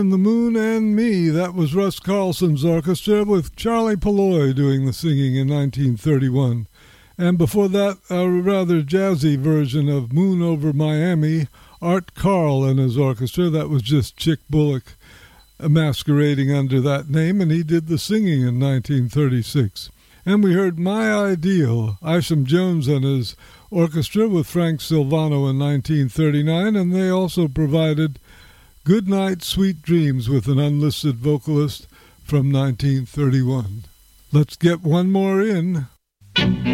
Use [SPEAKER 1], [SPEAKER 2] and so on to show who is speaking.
[SPEAKER 1] The Moon and Me, that was Russ Carlson's orchestra with Charlie Palloy doing the singing in 1931. And before that, a rather jazzy version of Moon Over Miami, Art Carl and his orchestra. That was just Chick Bullock masquerading under that name, and he did the singing in 1936. And we heard My Ideal, Isham Jones and his orchestra with Frank Silvano in 1939, and they also provided Good Night, Sweet Dreams with an unlisted vocalist from 1931. Let's get one more in.